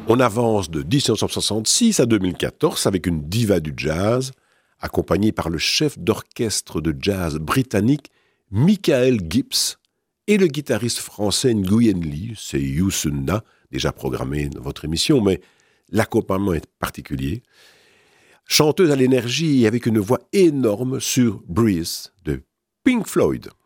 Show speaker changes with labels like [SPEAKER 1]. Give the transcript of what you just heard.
[SPEAKER 1] On avance de 1966 à 2014 avec une diva du jazz, accompagnée par le chef d'orchestre de jazz britannique Michael Gibbs et le guitariste français Nguyen Ly, c'est Youssou N'Dour, déjà programmé dans votre émission, mais l'accompagnement est particulier. Chanteuse à l'énergie et avec une voix énorme sur Breathe de Pink Floyd.